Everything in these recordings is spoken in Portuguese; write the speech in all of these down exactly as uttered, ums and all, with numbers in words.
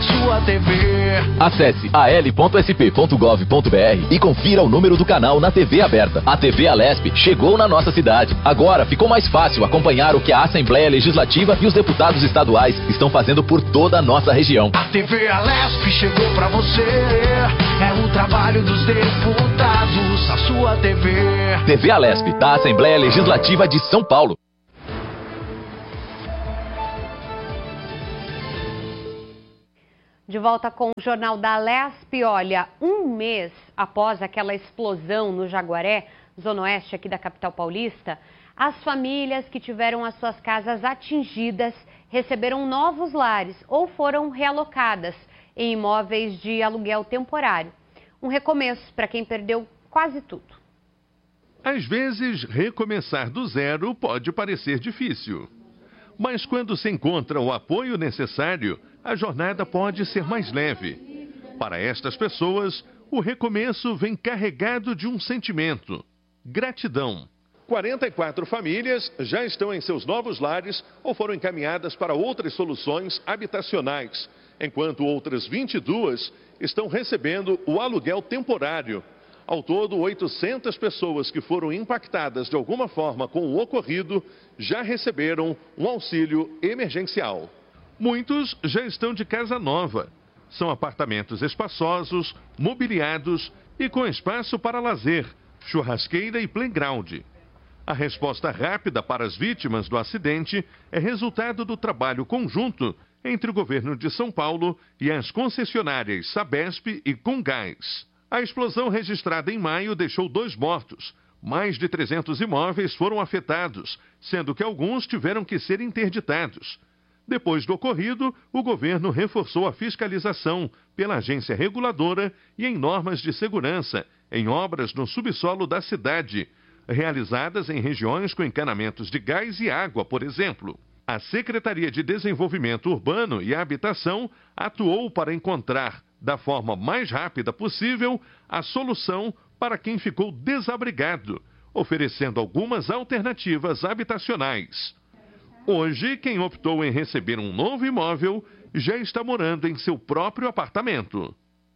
sua T V. Acesse a l ponto s p ponto gov ponto b r e confira o número do canal na T V aberta. A T V Alesp chegou na nossa cidade. Agora ficou mais fácil acompanhar o que a Assembleia Legislativa e os deputados estaduais estão fazendo por toda a nossa região. A T V Alesp chegou pra você. É o trabalho dos deputados, a sua T V. T V Alesp, da Assembleia Legislativa de São Paulo. De volta com o Jornal da Alesp. Olha, um mês após aquela explosão no Jaguaré, zona oeste aqui da capital paulista, as famílias que tiveram as suas casas atingidas receberam novos lares ou foram realocadas em imóveis de aluguel temporário. Um recomeço para quem perdeu quase tudo. Às vezes, recomeçar do zero pode parecer difícil. Mas quando se encontra o apoio necessário, a jornada pode ser mais leve. Para estas pessoas, o recomeço vem carregado de um sentimento: gratidão. quarenta e quatro famílias já estão em seus novos lares ou foram encaminhadas para outras soluções habitacionais, enquanto outras vinte e duas estão recebendo o aluguel temporário. Ao todo, oitocentas pessoas que foram impactadas de alguma forma com o ocorrido já receberam um auxílio emergencial. Muitos já estão de casa nova. São apartamentos espaçosos, mobiliados e com espaço para lazer, churrasqueira e playground. A resposta rápida para as vítimas do acidente é resultado do trabalho conjunto entre o governo de São Paulo e as concessionárias Sabesp e Comgás. A explosão registrada em maio deixou dois mortos. Mais de trezentos imóveis foram afetados, sendo que alguns tiveram que ser interditados. Depois do ocorrido, o governo reforçou a fiscalização pela agência reguladora e em normas de segurança em obras no subsolo da cidade, realizadas em regiões com encanamentos de gás e água, por exemplo. A Secretaria de Desenvolvimento Urbano e Habitação atuou para encontrar, da forma mais rápida possível, a solução para quem ficou desabrigado, oferecendo algumas alternativas habitacionais. Hoje, quem optou em receber um novo imóvel já está morando em seu próprio apartamento.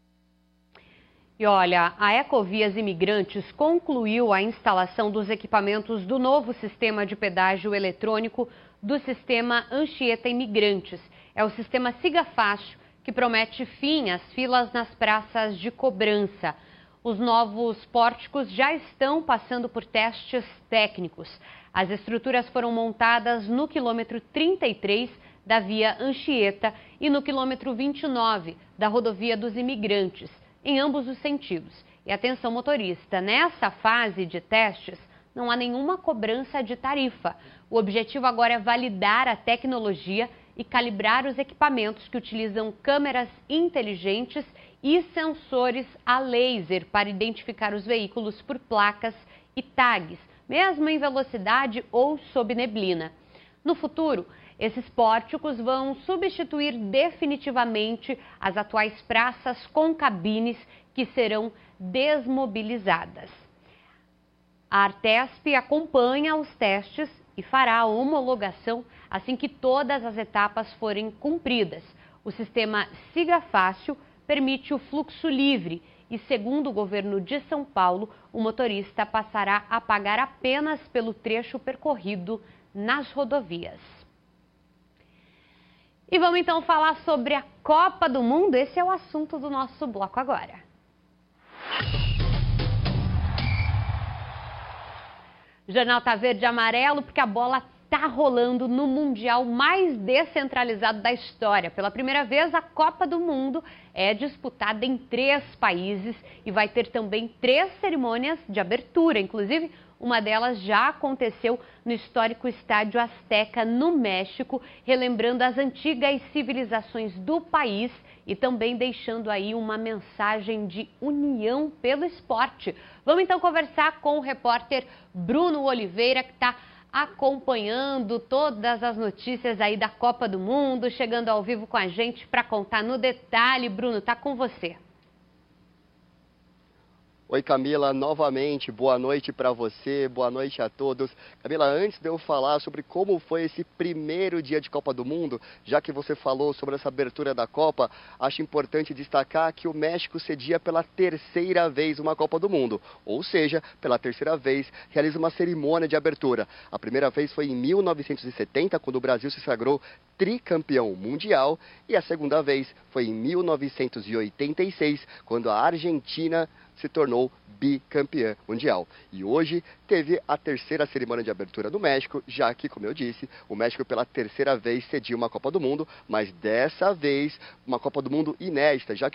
E olha, a Ecovias Imigrantes concluiu a instalação dos equipamentos do novo sistema de pedágio eletrônico do sistema Anchieta Imigrantes. É o sistema Siga Fácil, que promete fim às filas nas praças de cobrança. Os novos pórticos já estão passando por testes técnicos. As estruturas foram montadas no quilômetro trinta e três da via Anchieta e no quilômetro vinte e nove da rodovia dos Imigrantes, em ambos os sentidos. E atenção motorista, nessa fase de testes não há nenhuma cobrança de tarifa. O objetivo agora é validar a tecnologia e calibrar os equipamentos que utilizam câmeras inteligentes e sensores a laser para identificar os veículos por placas e tags, mesmo em velocidade ou sob neblina. No futuro, esses pórticos vão substituir definitivamente as atuais praças com cabines que serão desmobilizadas. A Artesp acompanha os testes e fará a homologação assim que todas as etapas forem cumpridas. O sistema Siga Fácil permite o fluxo livre e, segundo o governo de São Paulo, o motorista passará a pagar apenas pelo trecho percorrido nas rodovias. E vamos então falar sobre a Copa do Mundo. Esse é o assunto do nosso bloco agora. O jornal tá verde e amarelo porque a bola tá rolando no Mundial mais descentralizado da história. Pela primeira vez, a Copa do Mundo é disputada em três países e vai ter também três cerimônias de abertura. Inclusive, uma delas já aconteceu no histórico Estádio Azteca, no México, relembrando as antigas civilizações do país e também deixando aí uma mensagem de união pelo esporte. Vamos então conversar com o repórter Bruno Oliveira, que está acompanhando todas as notícias aí da Copa do Mundo, chegando ao vivo com a gente para contar no detalhe. Bruno, tá com você. Oi, Camila, novamente, boa noite para você, boa noite a todos. Camila, antes de eu falar sobre como foi esse primeiro dia de Copa do Mundo, já que você falou sobre essa abertura da Copa, acho importante destacar que o México cedia pela terceira vez uma Copa do Mundo, ou seja, pela terceira vez realiza uma cerimônia de abertura. A primeira vez foi em mil novecentos e setenta, quando o Brasil se sagrou tricampeão mundial, e a segunda vez foi em mil novecentos e oitenta e seis, quando a Argentina se tornou bicampeã mundial. E hoje teve a terceira cerimônia de abertura do México, já que, como eu disse, o México pela terceira vez cedia uma Copa do Mundo, mas dessa vez uma Copa do Mundo inédita, já que